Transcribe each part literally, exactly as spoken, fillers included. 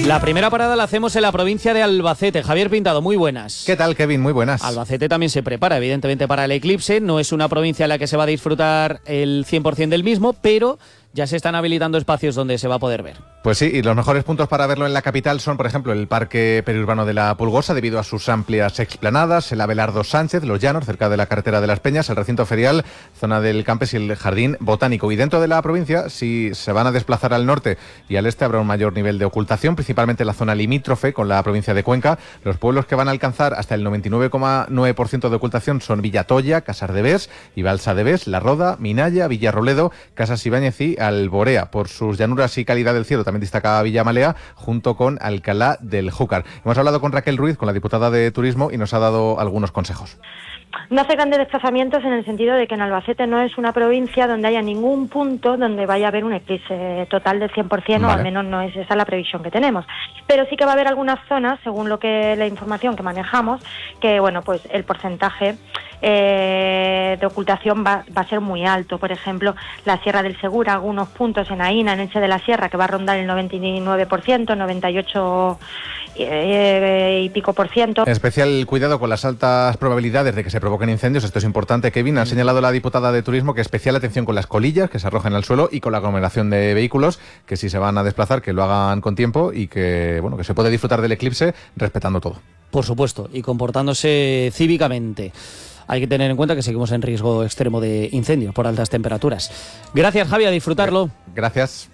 La primera parada la hacemos en la provincia de Albacete. Javier Pintado, muy buenas. ¿Qué tal, Kevin? Muy buenas. Albacete también se prepara, evidentemente, para el eclipse. No es una provincia en la que se va a disfrutar el cien por ciento del mismo, pero ya se están habilitando espacios donde se va a poder ver. Pues sí, y los mejores puntos para verlo en la capital son, por ejemplo, el Parque Periurbano de la Pulgosa, debido a sus amplias explanadas, el Abelardo Sánchez, Los Llanos, cerca de la carretera de las Peñas, el recinto ferial, zona del Campes y el Jardín Botánico. Y dentro de la provincia, si se van a desplazar al norte y al este, habrá un mayor nivel de ocultación, principalmente en la zona limítrofe con la provincia de Cuenca. Los pueblos que van a alcanzar hasta el noventa y nueve coma nueve por ciento de ocultación son Villatoya, Casardevés y Balsa de Bes, La Roda, Minaya, Villarroledo, Casas Ibáñez y Alborea. Por sus llanuras y calidad del cielo también destaca Villamalea, junto con Alcalá del Júcar. Hemos hablado con Raquel Ruiz, con la diputada de Turismo, y nos ha dado algunos consejos. No hace grandes desplazamientos en el sentido de que en Albacete no es una provincia donde haya ningún punto donde vaya a haber un eclipse total del cien por ciento, vale. O al menos no es esa la previsión que tenemos. Pero sí que va a haber algunas zonas, según lo que la información que manejamos, que bueno, pues el porcentaje eh, de ocultación va, va a ser muy alto. Por ejemplo, la Sierra del Segura, algunos puntos en Aína, en Elche de la Sierra, que va a rondar el noventa y nueve por ciento, noventa y ocho por ciento eh, y pico por ciento. Especial cuidado con las altas probabilidades de que se provoquen incendios. Esto es importante, Kevin. Ha señalado la diputada de Turismo que especial atención con las colillas que se arrojen al suelo y con la aglomeración de vehículos, que si se van a desplazar, que lo hagan con tiempo y que, bueno, que se puede disfrutar del eclipse respetando todo. Por supuesto, y comportándose cívicamente. Hay que tener en cuenta que seguimos en riesgo extremo de incendio por altas temperaturas. Gracias, Javi, a disfrutarlo. Gracias.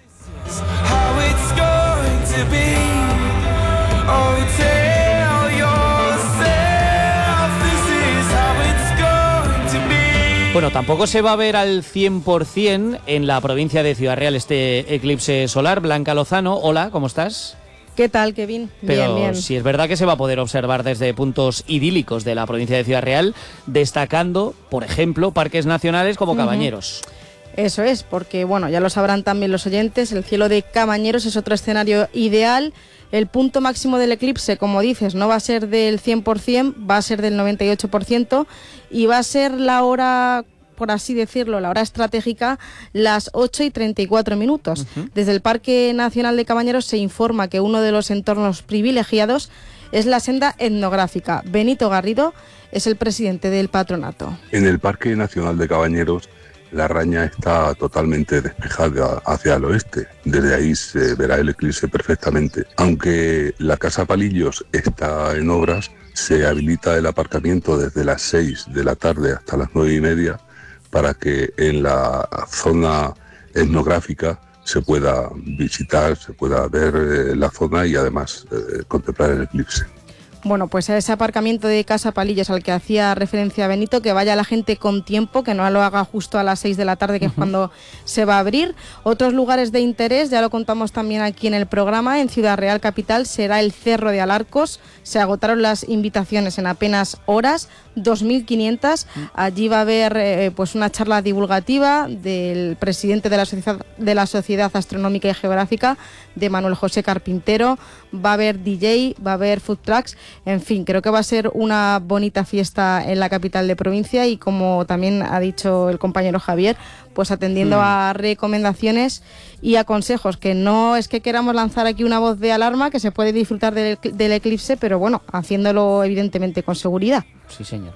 Bueno, tampoco se va a ver al cien por ciento en la provincia de Ciudad Real este eclipse solar. Blanca Lozano, hola, ¿cómo estás? ¿Qué tal, Kevin? Pero bien, bien. Si es verdad que se va a poder observar desde puntos idílicos de la provincia de Ciudad Real, destacando, por ejemplo, parques nacionales como Cabañeros. Uh-huh. Eso es, porque bueno, ya lo sabrán también los oyentes, el cielo de Cabañeros es otro escenario ideal. El punto máximo del eclipse, como dices, no va a ser del cien por ciento, va a ser del noventa y ocho por ciento y va a ser la hora, por así decirlo, la hora estratégica, las ocho y treinta y cuatro minutos. Uh-huh. Desde el Parque Nacional de Cabañeros se informa que uno de los entornos privilegiados es la senda etnográfica. Benito Garrido es el presidente del patronato. En el Parque Nacional de Cabañeros, la Raña está totalmente despejada hacia el oeste. Desde ahí se verá el eclipse perfectamente. Aunque la Casa Palillos está en obras, se habilita el aparcamiento desde las seis de la tarde hasta las nueve y media para que en la zona etnográfica se pueda visitar, se pueda ver eh, la zona y además eh, contemplar el eclipse. Bueno, pues a ese aparcamiento de Casa Palillos al que hacía referencia Benito, que vaya la gente con tiempo, que no lo haga justo a las seis de la tarde, que uh-huh. es cuando se va a abrir. Otros lugares de interés, ya lo contamos también aquí en el programa, en Ciudad Real Capital será el Cerro de Alarcos. Se agotaron las invitaciones en apenas horas, dos mil quinientas. Allí va a haber eh, pues una charla divulgativa del presidente de la Sociedad, de la Sociedad Astronómica y Geográfica, de Manuel José Carpintero. Va a haber D J, va a haber food trucks. En fin, creo que va a ser una bonita fiesta en la capital de provincia y, como también ha dicho el compañero Javier, pues atendiendo mm. a recomendaciones y a consejos, que no es que queramos lanzar aquí una voz de alarma, que se puede disfrutar del, del eclipse, pero bueno, haciéndolo evidentemente con seguridad. Sí, señor.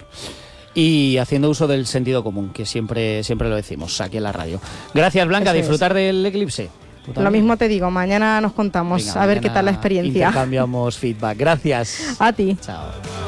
Y haciendo uso del sentido común, que siempre, siempre lo decimos aquí en la radio. Gracias, Blanca, a disfrutar es. del eclipse. Lo mismo te digo, mañana nos contamos. Venga, a ver qué tal la experiencia. Intercambiamos feedback. Gracias. A ti. Chao.